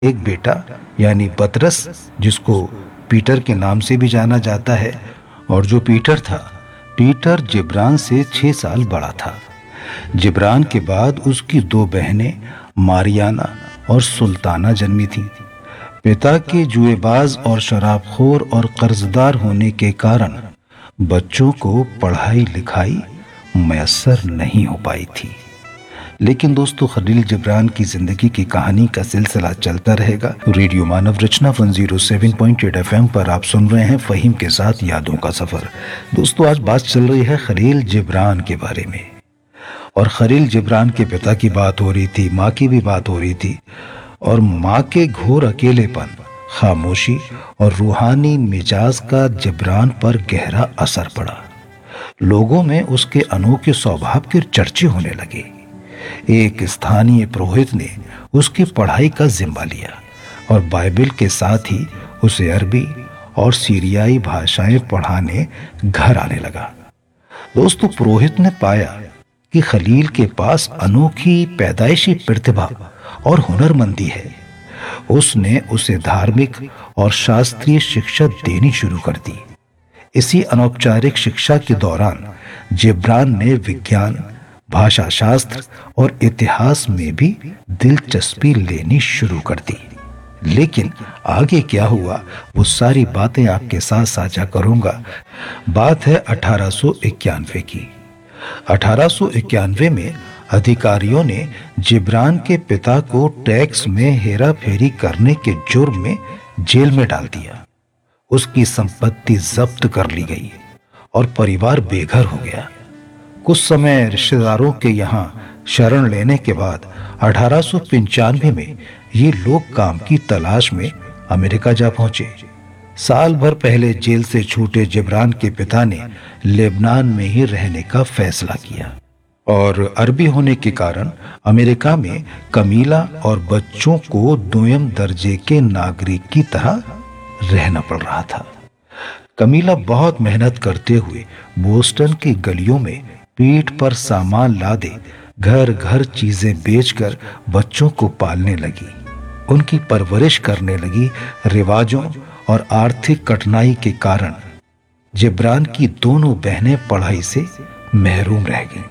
एक बेटा यानी पतरस, जिसको पीटर के नाम से भी जाना जाता है। और जो पीटर था, पीटर जिब्रान से 6 साल बड़ा था। जिब्रान के बाद उसकी 2 बहनें मारियाना और सुल्ताना जन्मी थीं। पिता के जुएबाज और शराबखोर और कर्जदार होने के कारण बच्चों को पढ़ाई लिखाई मयस्सर नहीं हो पाई थी। लेकिन दोस्तों, खलील जिब्रान की जिंदगी की कहानी का सिलसिला चलता रहेगा। रेडियो मानव रचना 107.8 FM पर आप सुन रहे हैं फहीम के साथ यादों का सफर। दोस्तों, आज बात चल रही है खलील जिब्रान के बारे में। और खलील जिब्रान के पिता की बात हो रही थी, माँ की भी बात हो रही थी। और माँ के घोर अकेलेपन, खामोशी और रूहानी मिजाज का जिब्रान पर गहरा असर पड़ा। लोगों में उसके अनोखे स्वभाव के चर्चे होने लगे। एक स्थानीय पुरोहित ने उसकी पढ़ाई का जिम्मा लिया और बाइबल के साथ ही उसे अरबी और सीरियाई भाषाएं पढ़ाने घर आने लगा। दोस्तों, पुरोहित ने पाया कि खलील के पास अनोखी पैदाइशी प्रतिभा और हुनरमंदी है। उसने उसे धार्मिक और शास्त्रीय शिक्षा देनी शुरू कर दी। इसी अनौपचारिक शिक्षा के दौरान जिब्रान ने विज्ञान, भाषा शास्त्र और इतिहास में भी दिलचस्पी लेनी शुरू कर दी। लेकिन आगे क्या हुआ, वो सारी बातें आपके साथ साझा करूंगा। बात है 1891 की। 1891 में अधिकारियों ने जिब्रान के पिता को टैक्स में हेरा फेरी करने के जुर्म में जेल में डाल दिया। उसकी संपत्ति जब्त कर ली गई और परिवार बेघर हो गया। कुछ समय रिश्तेदारों के यहाँ शरण लेने के बाद 1895 में ये लोग काम की तलाश में अमेरिका जा पहुंचे। साल भर पहले जेल से छूटे जिब्रान के पिता ने लेबनान में ही रहने का फैसला किया और अरबी होने के कारण अमेरिका में कमीला और बच्चों को दोयम दर्जे के नागरिक की तरह रहना पड़ रहा था। कमीला बहुत मेहनत करते हुए बोस्टन की गलियों में पीठ पर सामान लादे घर घर चीजें बेचकर बच्चों को पालने लगी, उनकी परवरिश करने लगी। रिवाजों और आर्थिक कठिनाई के कारण जिब्रान की दोनों बहनें पढ़ाई से महरूम रह गईं,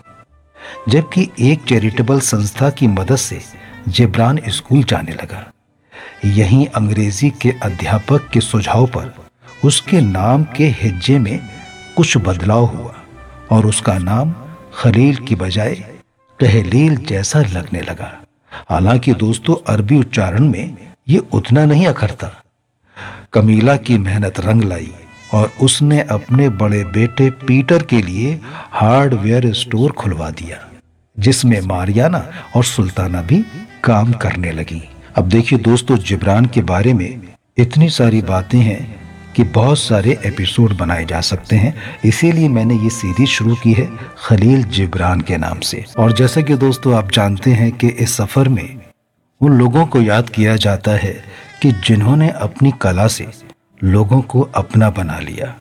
जबकि एक चैरिटेबल संस्था की मदद से जिब्रान स्कूल जाने लगा। यहीं अंग्रेजी के अध्यापक के सुझाव पर उसके नाम के हिज्जे में कुछ बदलाव हुआ और उसका नाम खलील की बजाय तहलील जैसा लगने लगा। हालांकि दोस्तों, अरबी उच्चारण में ये उतना नहीं अखरता। कमीला की मेहनत रंग लाई और उसने अपने बड़े बेटे पीटर के लिए हार्डवेयर स्टोर खुलवा दिया, जिसमें मारियाना और सुल्ताना भी काम करने लगी। अब देखिए दोस्तों, जिब्रान के बारे में इतनी सारी बातें हैं कि बहुत सारे एपिसोड बनाए जा सकते हैं। इसीलिए मैंने ये सीरीज शुरू की है खलील जिब्रान के नाम से। और जैसा कि दोस्तों आप जानते हैं कि इस सफर में उन लोगों को याद किया जाता है कि जिन्होंने अपनी कला से लोगों को अपना बना लिया।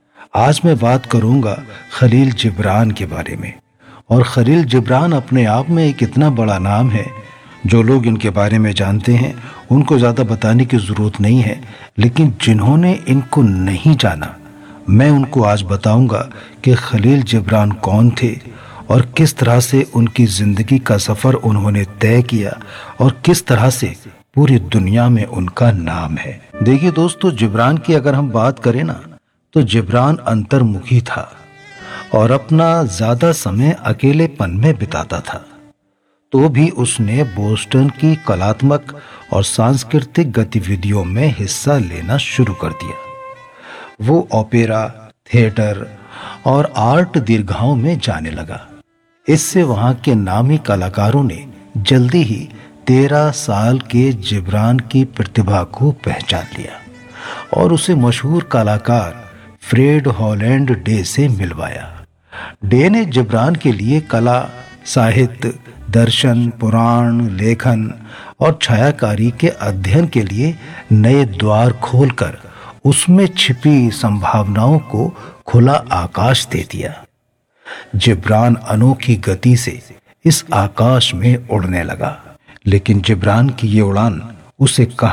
आज मैं बात करूंगा खलील जिब्रान के बारे में। और खलील जिब्रान अपने आप में एक इतना बड़ा नाम है, जो लोग इनके बारे में जानते हैं उनको ज़्यादा बताने की ज़रूरत नहीं है। लेकिन जिन्होंने इनको नहीं जाना, मैं उनको आज बताऊंगा कि खलील जिब्रान कौन थे और किस तरह से उनकी ज़िंदगी का सफ़र उन्होंने तय किया और किस तरह से पूरी दुनिया में उनका नाम है। देखिए दोस्तों, जिब्रान की अगर हम बात करें ना, तो जिब्रान अंतर्मुखी था और अपना ज़्यादा समय अकेलेपन में बिताता था। तो भी उसने बोस्टन की कलात्मक और सांस्कृतिक गतिविधियों में हिस्सा लेना शुरू कर दिया। वो ओपेरा, थिएटर और आर्ट दीर्घाओं में जाने लगा। इससे वहां के नामी कलाकारों ने जल्दी ही 13 साल के जिब्रान की प्रतिभा को पहचान लिया और उसे मशहूर कलाकार फ्रेड हॉलैंड डे से मिलवाया। डे ने जिब्रान के लिए कला, साहित्य, दर्शन, पुराण, लेखन और छायाकारी के अध्ययन के लिए नए द्वार खोलकर उसमें छिपी संभावनाओं को खुला आकाश दे दिया। जिब्रान अनोखी गति से इस आकाश में उड़ने लगा, लेकिन जिब्रान की ये उड़ान उसे कहा